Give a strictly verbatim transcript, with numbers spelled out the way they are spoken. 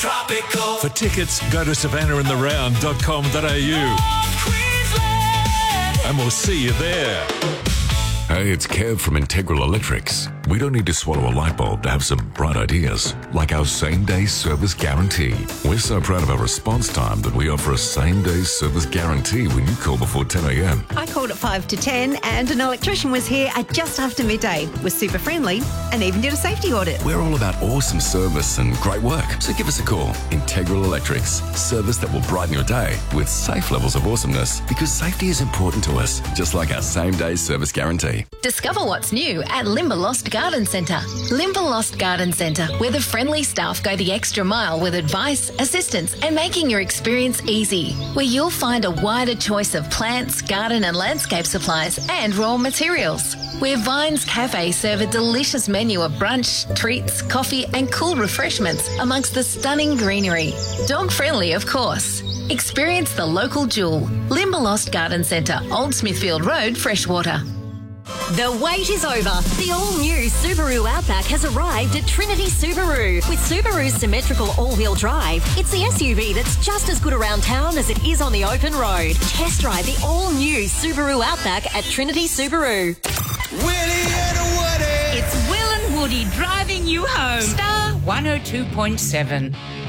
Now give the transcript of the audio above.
Tropical. For tickets, go to savannah in the round dot com dot a u and we'll see you there. Hey, it's Kev from Integral Electrics. We don't need to swallow a light bulb to have some bright ideas, like our same-day service guarantee. We're so proud of our response time that we offer a same-day service guarantee when you call before ten a m. I called at five to ten and an electrician was here at just after midday, was super friendly and even did a safety audit. We're all about awesome service and great work, so give us a call. Integral Electrics, service that will brighten your day with safe levels of awesomeness, because safety is important to us, just like our same-day service guarantee. Discover what's new at Limberlost Garden Centre. Limberlost Garden Centre, where the friendly staff go the extra mile with advice, assistance and making your experience easy. Where you'll find a wider choice of plants, garden and landscape supplies and raw materials. Where Vines Cafe serve a delicious menu of brunch, treats, coffee and cool refreshments amongst the stunning greenery. Dog friendly, of course. Experience the local jewel. Limberlost Garden Centre, Old Smithfield Road, Freshwater. The wait is over. The all-new Subaru Outback has arrived at Trinity Subaru. With Subaru's symmetrical all-wheel drive, it's the S U V that's just as good around town as it is on the open road. Test drive the all-new Subaru Outback at Trinity Subaru. Willie and Woody. It's Will and Woody driving you home. Star one oh two point seven.